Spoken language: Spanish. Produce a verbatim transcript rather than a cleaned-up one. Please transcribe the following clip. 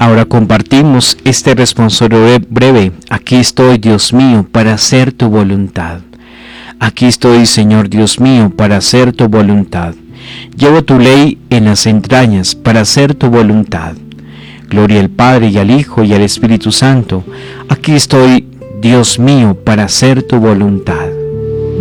Ahora compartimos este responsorio breve. Aquí estoy, Dios mío, para hacer tu voluntad. Aquí estoy, Señor Dios mío, para hacer tu voluntad. Llevo tu ley en las entrañas para hacer tu voluntad. Gloria al Padre y al Hijo y al Espíritu Santo. Aquí estoy, Dios mío, para hacer tu voluntad.